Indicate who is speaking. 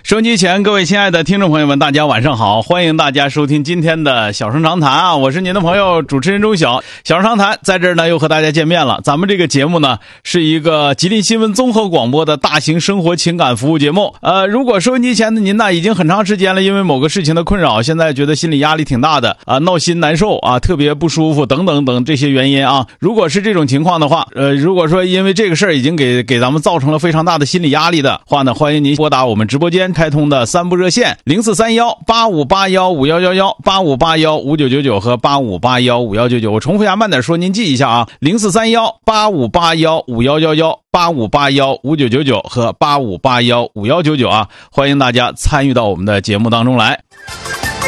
Speaker 1: 收音机前各位亲爱的听众朋友们，大家晚上好，欢迎大家收听今天的小声长谈啊，我是您的朋友主持人钟晓。小声长谈在这儿呢又和大家见面了。咱们这个节目呢是一个吉林新闻综合广播的大型生活情感服务节目。如果收音机前的您呢已经很长时间了，因为某个事情的困扰，现在觉得心理压力挺大的啊，闹心难受啊，特别不舒服等等等这些原因啊，如果是这种情况的话，如果说因为这个事儿已经给咱们造成了非常大的心理压力的话呢，欢迎您拨打我们直播间开通的3部热线043185815111 85815999和85815199。我重复一下，慢点说，您记一下啊，043185815111 85815999和85815199啊，欢迎大家参与到我们的节目当中来。